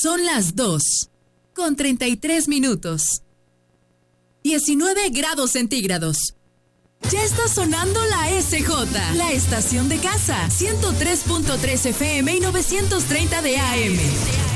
Son las 2:33. 19 grados centígrados. Ya está sonando la SJ, la estación de casa, 103.3 FM y 930 de AM.